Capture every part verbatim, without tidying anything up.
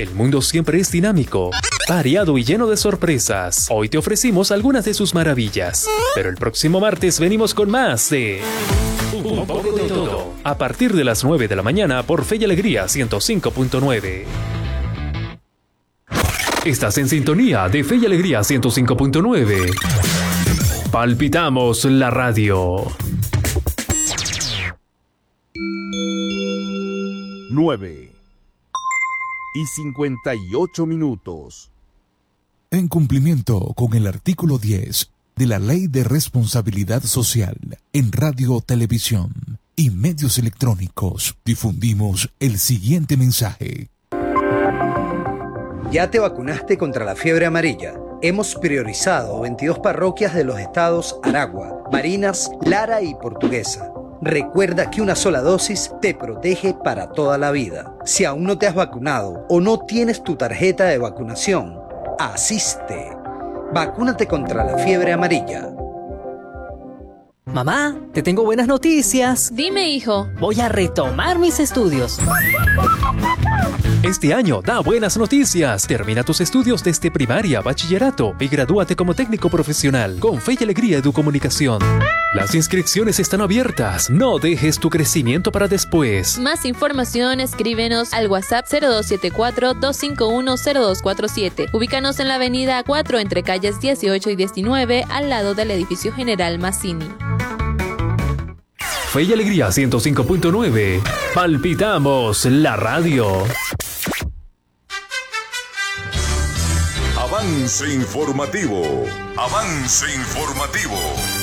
El mundo siempre es dinámico, variado y lleno de sorpresas. Hoy te ofrecimos algunas de sus maravillas, pero el próximo martes venimos con más de Un poco de todo, a partir de las nueve de la mañana por Fe y Alegría ciento cinco punto nueve. Estás en sintonía de Fe y Alegría ciento cinco punto nueve. Palpitamos la radio. nueve y cincuenta y ocho minutos. En cumplimiento con el artículo diez de la Ley de Responsabilidad Social en Radio, Televisión y Medios Electrónicos, difundimos el siguiente mensaje. ¿Ya te vacunaste contra la fiebre amarilla? Hemos priorizado veintidós parroquias de los estados Aragua, Barinas, Lara y Portuguesa. Recuerda que una sola dosis te protege para toda la vida. Si aún no te has vacunado o no tienes tu tarjeta de vacunación, asiste. Vacúnate contra la fiebre amarilla. Mamá, te tengo buenas noticias. Dime, hijo. Voy a retomar mis estudios. Este año da buenas noticias. Termina tus estudios desde primaria, bachillerato y gradúate como técnico profesional con Fe y Alegría Educomunicación. Las inscripciones están abiertas. No dejes tu crecimiento para después. Más información, escríbenos al WhatsApp cero dos siete cuatro, dos cinco uno, cero dos cuatro siete. Ubícanos en la avenida cuatro entre calles dieciocho y diecinueve al lado del edificio General Mazzini. Fe y Alegría ciento cinco punto nueve. Palpitamos la radio. Avance informativo. Avance informativo.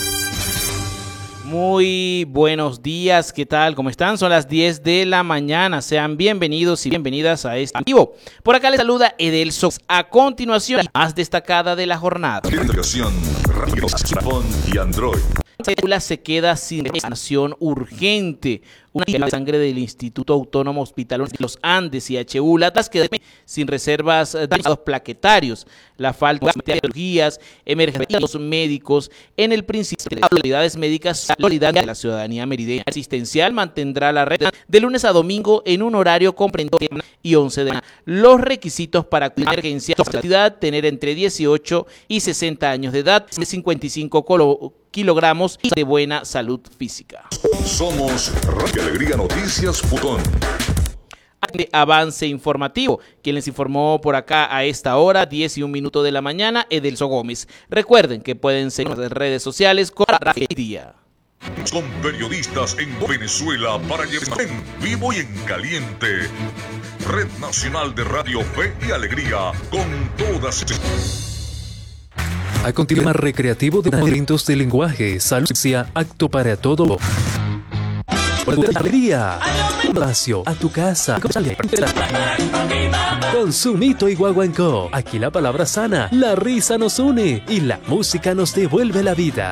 Muy buenos días, ¿qué tal? ¿Cómo están? Son las diez de la mañana. Sean bienvenidos y bienvenidas a este vivo. Por acá les saluda Edelso. A continuación, la más destacada de la jornada. Aplicación, radio, iPhone y Android. Se queda sin sanación urgente. Una de sangre del Instituto Autónomo Hospitalario de los Andes y H U, las quedan sin reservas de datos plaquetarios. La falta de cirugías, emergencias médicos en el principio de las autoridades médicas solidaridad de la ciudadanía merideña. Asistencial mantendrá la red de lunes a domingo en un horario comprendido y once de la mañana. Los requisitos para acudir a emergencia son tener entre dieciocho y sesenta años de edad, cincuenta y cinco kilogramos y de buena salud física. Somos Radio Alegría Noticias Putón. Avance informativo. Quien les informó por acá a esta hora, diez y un minuto de la mañana, Edelso Gómez. Recuerden que pueden seguir en las redes sociales con Radio Alegría. Son periodistas en Venezuela para llevar en vivo y en caliente. Red Nacional de Radio Fe y Alegría con todas. A continuación, recreativo de talentos de lenguaje, salud, acto para todo. Alegría, espacio, a tu casa. Con Sumito y Guaguancó. Aquí la palabra sana, la risa nos une y la música nos devuelve la vida.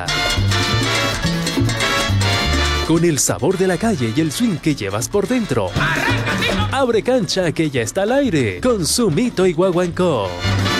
Con el sabor de la calle y el swing que llevas por dentro. Abre cancha que ya está al aire. Con Sumito y Guaguancó.